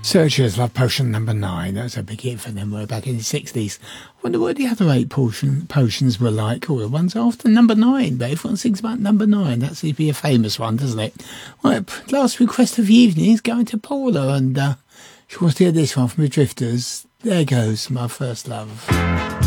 Searchers Love Potion number 9. That was a big hit for them way back in the 60s. I wonder what the other 8 potions were like, or the ones after number 9. But everyone thinks about number 9. That seems to be a famous one, doesn't it? Right, last request of the evening is going to Paula, and she wants to hear this one from the Drifters. There goes my first love.